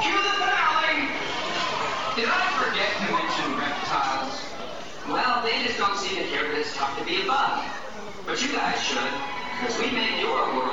Cue the finale! Did I forget to mention reptiles? Well, they just don't seem to care that it's tough to be a bug. But you guys should, because we made your world